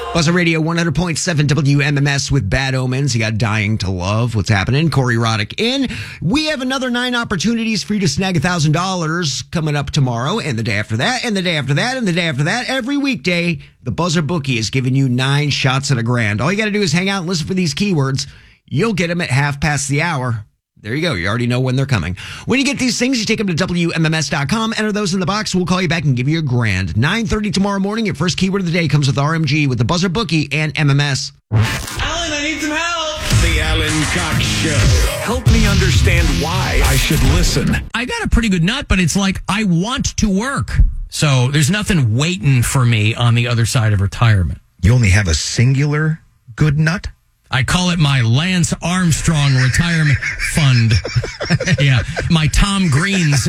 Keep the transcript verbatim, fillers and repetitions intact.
Buzzer Radio one hundred point seven W M M S with Bad Omens. You got Dying to Love. What's happening? Corey Roddick in. We have another nine opportunities for you to snag one thousand dollars coming up tomorrow and the day after that and the day after that and the day after that. Every weekday, the Buzzer Bookie is giving you nine shots at a grand. All you got to do is hang out and listen for these keywords. You'll get them at half past the hour. There you go. You already know when they're coming. When you get these things, you take them to W M M S dot com, enter those in the box. We'll call you back and give you a grand. nine thirty tomorrow morning. Your first keyword of the day comes with R M G with the Buzzer Bookie and M M S. Alan, I need some help. The Alan Cox Show. Help me understand why I should listen. I got a pretty good nut, but it's like I want to work. So there's nothing waiting for me on the other side of retirement. You only have a singular good nut? I call it my Lance Armstrong Retirement Fund. Yeah, my Tom Green's